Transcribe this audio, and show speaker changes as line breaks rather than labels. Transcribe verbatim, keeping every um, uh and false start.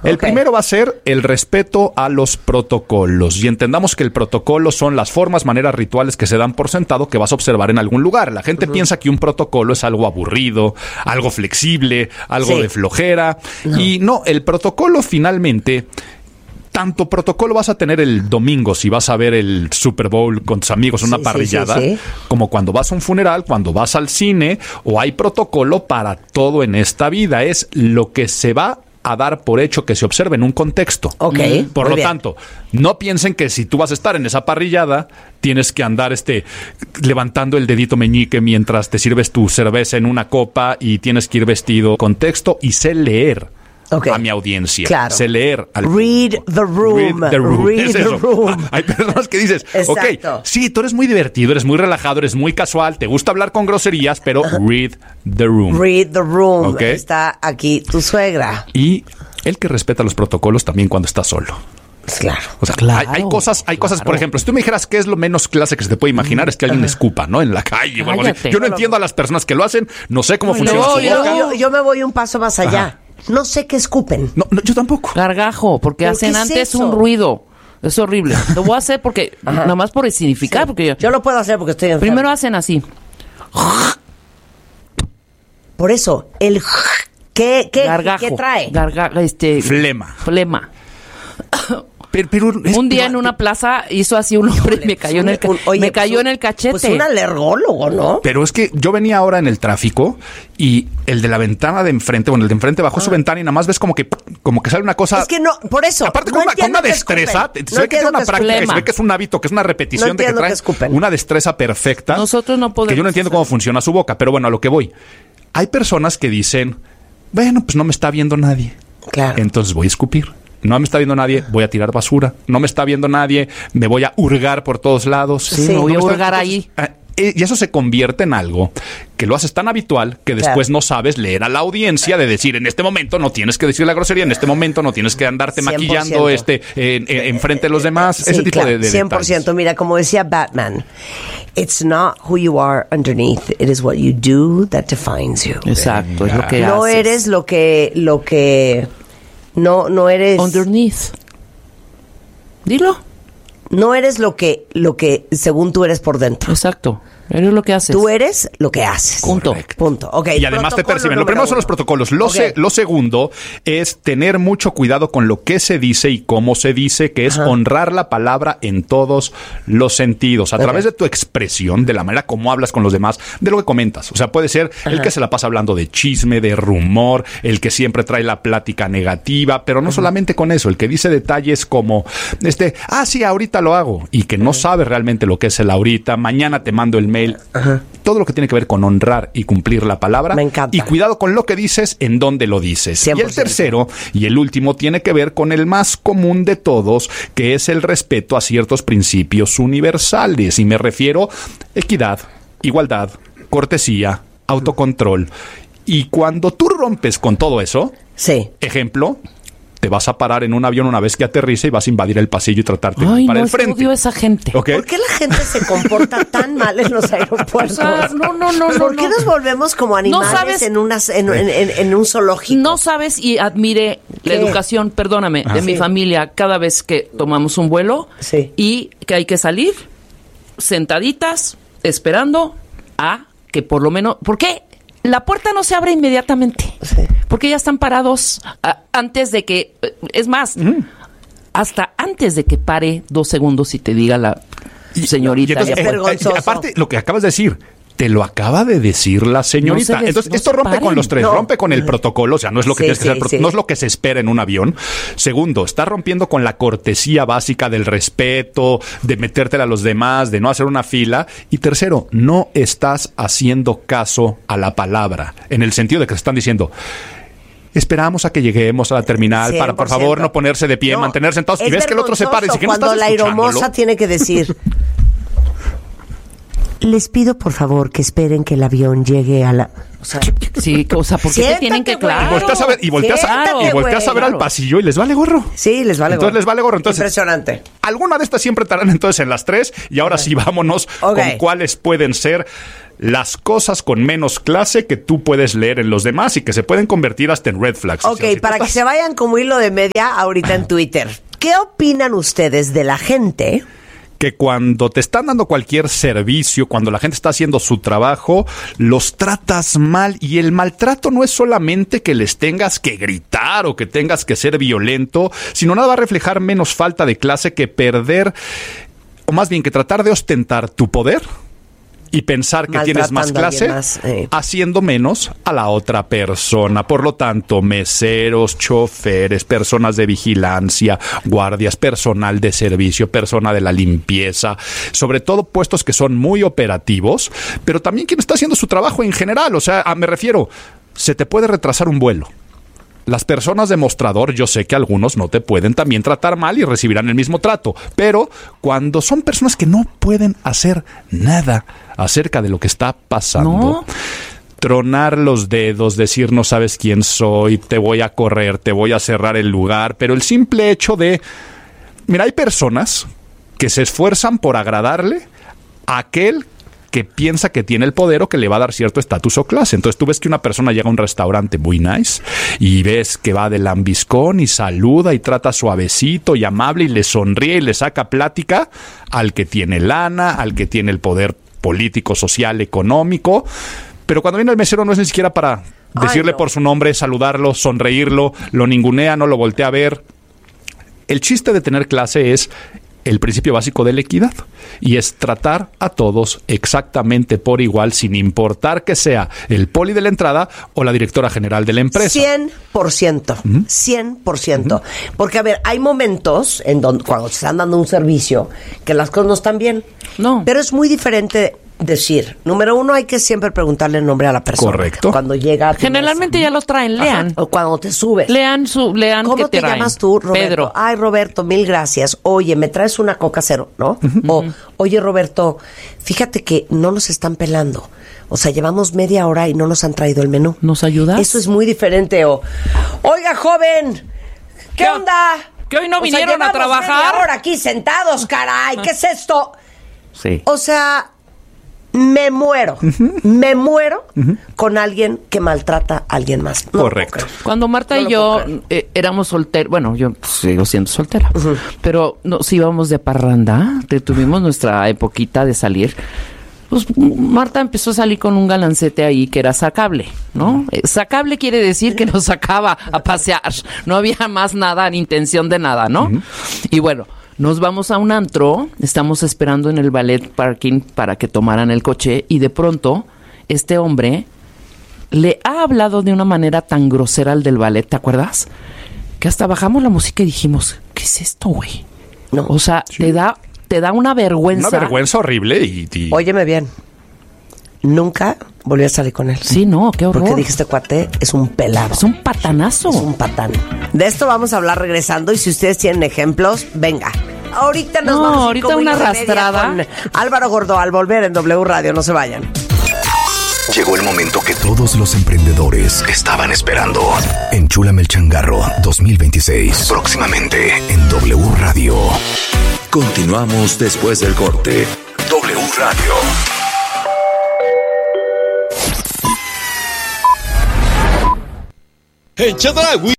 El primero va a ser el respeto a los protocolos. Y entendamos que el protocolo son las formas, maneras, rituales que se dan por sentado que vas a observar en algún lugar. La gente uh-huh. piensa que un protocolo es algo aburrido, algo flexible, algo sí. de flojera. No. Y no, el protocolo finalmente... Tanto protocolo vas a tener el domingo si vas a ver el Super Bowl con tus amigos en una sí, parrillada, sí, sí, sí. como cuando vas a un funeral, cuando vas al cine, o hay protocolo para todo en esta vida. Es lo que se va a dar por hecho que se observe en un contexto.
Okay,
por lo
bien.
tanto, no piensen que si tú vas a estar en esa parrillada, tienes que andar este levantando el dedito meñique mientras te sirves tu cerveza en una copa y tienes que ir vestido con texto y sé leer. Okay. A mi audiencia.
Claro.
Sé leer. Al
Read the room.
Read the room.
Read the room.
Hay personas que dices,
Exacto.
ok, sí, tú eres muy divertido, eres muy relajado, eres muy casual, te gusta hablar con groserías, pero uh-huh. read the room.
Read the room.
Okay.
Está aquí tu suegra.
Y el que respeta los protocolos también cuando está solo.
Claro.
O sea,
claro,
hay, hay cosas, hay
claro.
cosas, por ejemplo, si tú me dijeras qué es lo menos clase que se te puede imaginar, es que alguien escupa, ¿no? En la calle o algo así. Yo no entiendo a las personas que lo hacen, no sé cómo
no,
funciona
no,
su
yo,
boca.
yo, yo me voy un paso más allá. Ajá. No sé qué escupen.
No, no, yo tampoco.
Gargajo, porque hacen
es
antes
eso?
un ruido. Es horrible. Lo voy a hacer porque,
Ajá.
nada más por significar, sí. porque yo...
Yo lo puedo hacer porque estoy enfermo.
Primero hacen así.
Por eso, el... ¿Qué, qué,
Gargajo.
¿qué trae?
Gargajo, este...
Flema.
Flema.
Pero, pero es,
un día en una plaza hizo así un hombre y me cayó en el ca-
Oye,
me cayó
pues,
en el cachete.
Pues un alergólogo, ¿no?
Pero es que yo venía ahora en el tráfico y el de la ventana de enfrente, bueno, el de enfrente bajó ah. su ventana y nada más ves como que como que sale una cosa.
Es que no, por eso.
Aparte
no
con, una, con una destreza,
no
se ve que es una
que
práctica,
escupen.
se ve que es un hábito, que es una repetición
no
de que trae
que
una destreza perfecta.
Nosotros no podemos.
Que yo no entiendo
hacer.
cómo funciona su boca, pero bueno, a lo que voy. Hay personas que dicen, bueno, pues no me está viendo nadie.
Claro.
Entonces voy a escupir. No me está viendo nadie, voy a tirar basura. No me está viendo nadie, me voy a hurgar por todos lados.
Sí, sí me voy no a hurgar está... ahí.
Y eso se convierte en algo que lo haces tan habitual que después claro. no sabes leer a la audiencia de decir, en este momento no tienes que decir la grosería, en este momento no tienes que andarte cien por ciento maquillando este en, en, en frente de los demás. Sí, ese tipo
claro,
de, de
cien por ciento.
detalles.
Mira, como decía Batman, it's not who you are underneath, it is what you do that defines you.
Exacto, Venga. Es lo que
no
haces.
eres lo que, lo que, no, no eres...
Underneath. Dilo.
No eres lo que, lo que según tú eres por dentro.
Exacto. Eres lo que haces.
Tú eres lo que haces.
Punto.
Correcto.
Punto. Okay.
Y además te perciben. Lo primero son los protocolos. Lo,
okay.
se, lo segundo es tener mucho cuidado con lo que se dice y cómo se dice, que es Ajá. honrar la palabra en todos los sentidos. A okay. través de tu expresión, de la manera como hablas con los demás, de lo que comentas. O sea, puede ser Ajá. el que se la pasa hablando de chisme, de rumor, el que siempre trae la plática negativa, pero no Ajá. solamente con eso, el que dice detalles como, este, ah, sí, ahorita lo hago, y que no Ajá. sabe realmente lo que es el ahorita, mañana te mando el mail. Ajá. Todo lo que tiene que ver con honrar y cumplir la palabra.
Me encanta.
Y cuidado con lo que dices, en dónde lo dices.
cien por ciento.
Y el tercero y el último tiene que ver con el más común de todos, que es el respeto a ciertos principios universales. Y me refiero a equidad, igualdad, cortesía, autocontrol. Y cuando tú rompes con todo eso,
sí.
ejemplo, te vas a parar en un avión una vez que aterrice y vas a invadir el pasillo y tratarte de
Ay,
para
no,
el frente.
odio a esa gente.
¿Okay?
¿Por qué la gente se comporta tan mal en los aeropuertos?
O sea, no, no, no,
¿Por
no,
qué
no.
nos volvemos como animales
no sabes,
en, unas, en, en, en, en un zoológico?
No sabes y admire
¿Qué?
la educación, perdóname,
ah,
de
sí.
mi familia cada vez que tomamos un vuelo
sí.
y que hay que salir sentaditas esperando a que por lo menos... ¿Por qué? La puerta no se abre inmediatamente.
Sí.
Porque ya están parados a, antes de que... Es más, mm. hasta antes de que pare dos segundos y te diga la señorita.
Y entonces,
es vergonzoso.
Eh, aparte, lo que acabas de decir... Te lo acaba de decir la señorita.
No se des,
Entonces,
no
esto
se
rompe
paren.
con los tres,
No.
rompe con el protocolo, o sea, no es lo que
Sí,
tienes que
sí,
hacer,
sí.
no es lo que se espera en un avión. Segundo, está rompiendo con la cortesía básica del respeto, de metértela a los demás, de no hacer una fila. Y tercero, no estás haciendo caso a la palabra, en el sentido de que te están diciendo... Esperamos a que lleguemos a la terminal
cien por ciento.
para, por favor, no ponerse de pie,
no,
mantenerse sentados. Y
es
ves que el otro se para y dice que no
cuando
estás
la aeromoza
escuchándolo.
tiene que decir... Les pido, por favor, que esperen que el avión llegue a la... O sea,
sí, o sea, ¿por qué te tienen que
güey.
Y
claro?
volteas a ver, y volteas, a,
Siéntate,
y volteas a ver
güey.
al pasillo y les vale gorro.
Sí, les vale
Entonces
gorro.
les vale gorro. Entonces,
impresionante.
Alguna de estas siempre estarán entonces en las tres. Y ahora sí, vámonos
Okay.
con cuáles pueden ser las cosas con menos clase que tú puedes leer en los demás y que se pueden convertir hasta en red flags.
Ok,
si
para que se vayan como hilo de media ahorita en Twitter. ¿Qué opinan ustedes de la gente
que cuando te están dando cualquier servicio, cuando la gente está haciendo su trabajo, los tratas mal? Y el maltrato no es solamente que les tengas que gritar o que tengas que ser violento, sino nada va a reflejar menos falta de clase que perder, o más bien que tratar de ostentar tu poder y pensar que tienes más clase más, eh. haciendo menos a la otra persona. Por lo tanto, meseros, choferes, personas de vigilancia, guardias, personal de servicio, persona de la limpieza, sobre todo puestos que son muy operativos, pero también quien está haciendo su trabajo en general. O sea, me refiero, se te puede retrasar un vuelo. Las personas de mostrador, yo sé que algunos no te pueden también tratar mal y recibirán el mismo trato, pero cuando son personas que no pueden hacer nada acerca de lo que está pasando, ¿no? Tronar los dedos, decir no sabes quién soy, te voy a correr, te voy a cerrar el lugar, pero el simple hecho de... Mira, hay personas que se esfuerzan por agradarle a aquel que piensa que tiene el poder o que le va a dar cierto estatus o clase. Entonces tú ves que una persona llega a un restaurante muy nice y ves que va de lambiscón y saluda y trata suavecito y amable y le sonríe y le saca plática al que tiene lana, al que tiene el poder político, social, económico. Pero cuando viene el mesero no es ni siquiera para decirle Ay, no. por su nombre, saludarlo, sonreírlo, lo ningunea, no lo voltea a ver. El chiste de tener clase es el principio básico de la equidad, y es tratar a todos exactamente por igual, sin importar que sea el poli de la entrada o la directora general de la empresa.
cien por ciento. Uh-huh. cien por ciento. Uh-huh. Porque, a ver, hay momentos en donde cuando se están dando un servicio que las cosas no están bien.
No.
Pero es muy diferente decir, número uno, hay que siempre preguntarle el nombre a la persona.
Correcto.
Cuando llega a
Generalmente mesa. Ya lo traen, lean.
Ajá. O cuando te subes.
Lean su, lean
¿Cómo
que
te,
te
llamas tú, Roberto?
Pedro.
Ay, Roberto, mil gracias. Oye, ¿me traes una Coca Cero? ¿No? Uh-huh. O, oye, Roberto, fíjate que no nos están pelando. O sea, llevamos media hora y no nos han traído el menú.
¿Nos ayudas?
Eso es muy diferente. O, oiga, joven, ¿qué, ¿Qué onda?
¿Que hoy no
o
vinieron
sea,
a trabajar?
Media hora aquí sentados, caray. ¿Qué es esto?
Sí.
O sea... Me muero, uh-huh. me muero uh-huh. con alguien que maltrata a alguien más.
No Correcto.
Cuando Marta no y yo eh, éramos solteros, bueno, yo sigo siendo soltera, uh-huh. pero nos íbamos de parranda, tuvimos nuestra epoquita de salir. Pues Marta empezó a salir con un galancete ahí que era sacable, ¿no? Uh-huh. Sacable quiere decir que nos sacaba a pasear, no había más nada ni intención de nada, ¿no? Uh-huh. Y bueno... Nos vamos a un antro, estamos esperando en el ballet parking para que tomaran el coche y de pronto este hombre le ha hablado de una manera tan grosera al del ballet, ¿te acuerdas? Que hasta bajamos la música y dijimos, ¿qué es esto, güey? No. O sea, sí. te da te da una vergüenza.
Una vergüenza horrible y... y...
Óyeme bien, nunca volví a salir con él.
Sí, no, qué horror.
Porque dije, este cuate es un pelado.
Es un patanazo.
Es un patán. De esto vamos a hablar regresando y si ustedes tienen ejemplos, venga. Ahorita nos
no,
vamos a ir
ahorita una arrastrada
con Álvaro Gordo al volver en W Radio. No se vayan.
Llegó el momento que todos los emprendedores estaban esperando. Enchúlame el changarro dos mil veintiséis. Próximamente en W Radio. Continuamos después del corte. W Radio.
En Chedraui